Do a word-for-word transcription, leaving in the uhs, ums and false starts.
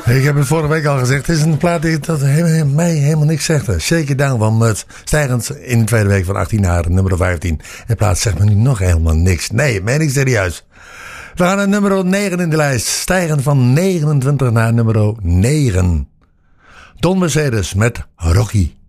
Ik heb het vorige week al gezegd. Het is een plaat die dat helemaal, mij helemaal niks zegt. Shake It Down van Mud. Stijgend in de tweede week van achttien naar nummer vijftien. De plaat zegt me nu nog helemaal niks. Nee, meen ik serieus. We gaan naar nummer negen in de lijst. Stijgend van negenentwintig naar nummer negen. Don Mercedes met Rocky.